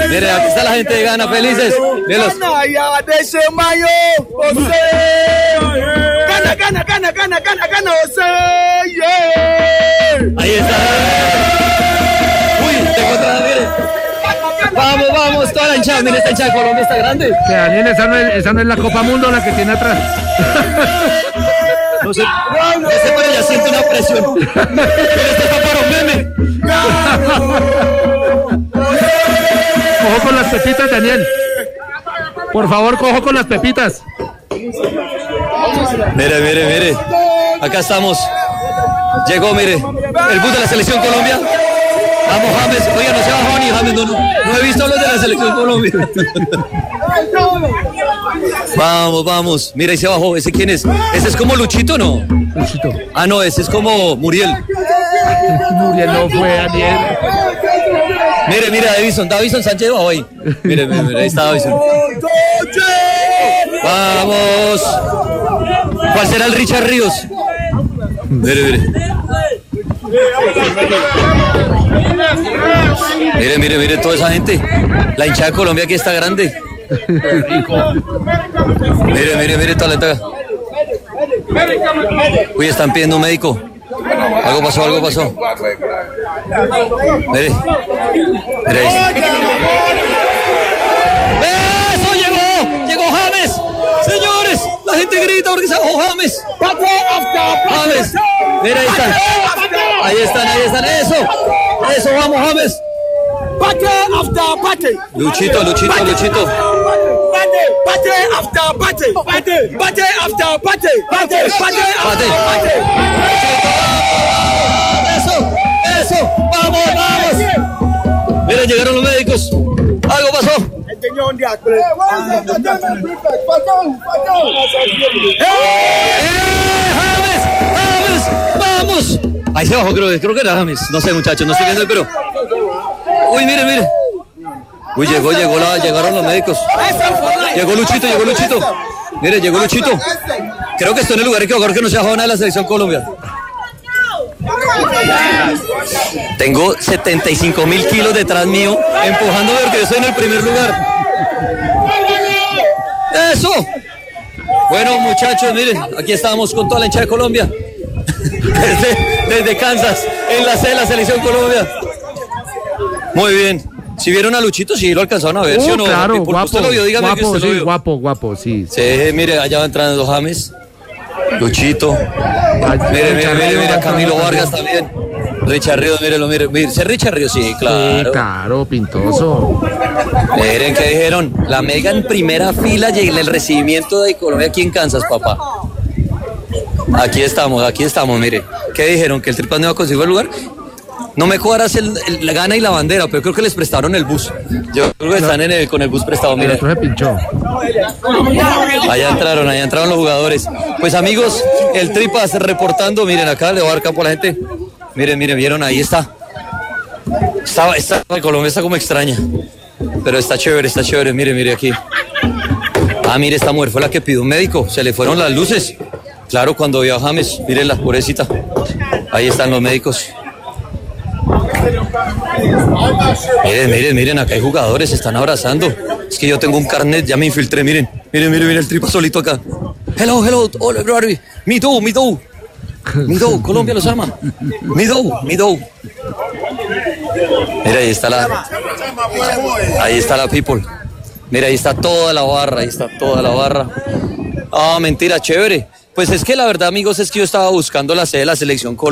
Mire, aquí está la gente de Ghana, felices. Mírenlos. Ahí está. Uy, tengo otra, mire. Vamos, toda la hinchada. Mire, esta hinchada de Colombia está grande. Que Daniel, esa no es la Copa Mundo la que tiene atrás. No sé, pero ya siento una presión. Este está para un meme. Cojo con las pepitas, Daniel. Por favor, cojo con las pepitas. Mire. Acá estamos. Llegó, mire, el bus de la Selección Colombia. Vamos, James. Oiga, no se bajó ni James. No he visto a los de la Selección Colombia. Vamos. Mira, ahí se bajó. ¿Ese quién es? ¿Ese es como Luchito, no? Luchito. Ah, no, ese es como Muriel. Muriel no fue, Daniel. Mire, Davison Sánchez bajó ahí. Mire, ahí está Davison. Vamos. ¿Cuál será el Richard Ríos? Mire. Mire toda esa gente. La hinchada de Colombia aquí está grande. Mire toda la hinchada. Uy, están pidiendo un médico. Algo pasó. Mire ¡eso llegó James! Señores, la gente grita porque se bajó James. James. Mira, ahí están. Eso, vamos, James. Luchito. Party after party. Eso. Vamos. Mira, llegaron los médicos. Algo pasó. James, vamos. Ahí se bajó, creo que era James. No sé, muchachos, no estoy viendo, pero. Uy, mire. Uy, llegaron los médicos. Llegó Luchito. Mire, llegó Luchito. Creo que estoy en el lugar equivocado, que no se ha jugado nada de la Selección Colombia. Tengo 75,000 kilos detrás mío, empujándome porque yo estoy en el primer lugar. ¡Eso! Bueno, muchachos, miren, aquí estamos con toda la hinchada de Colombia. Desde Kansas, en la sede de la Selección Colombia. Muy bien. Si vieron a Luchito, sí lo alcanzaron a ver, ¿sí o no? Claro, guapo. ¿Usted lo vio? Dígame que usted lo vio. Guapo, sí. Sí, mire, allá va entrando James. Luchito. Mire, Camilo Vargas también. Richard Ríos, mire. ¿Ese Richard Ríos? Sí, claro. Sí, claro, pintoso. Miren, ¿qué dijeron? La mega en primera fila y el recibimiento de Colombia aquí en Kansas, papá. Aquí estamos, mire. ¿Qué dijeron? ¿Que el Tripán no iba a conseguir el lugar? No me cuadras la gana y la bandera, pero creo que les prestaron el bus. Yo creo que están con el bus prestado, mire. Se pinchó. Allá entraron los jugadores. Pues amigos, el Tripas reportando, miren acá, le voy a dar campo a la gente. Miren, vieron, ahí está. Esta Colombia está como extraña. Pero está chévere, mire aquí. Ah, mire, esta mujer fue la que pidió un médico, se le fueron las luces. Claro, cuando vio a James, miren la pobrecita. Ahí están los médicos. Miren, acá hay jugadores, se están abrazando. Es que yo tengo un carnet, ya me infiltré, miren el Tripa solito acá. Hello, hola, everybody. Me too. Colombia los ama. Me too. Mira, ahí está la people. Mira, ahí está toda la barra. Ah, mentira, chévere. Pues es que la verdad, amigos, es que yo estaba buscando la sede de la Selección Colombia.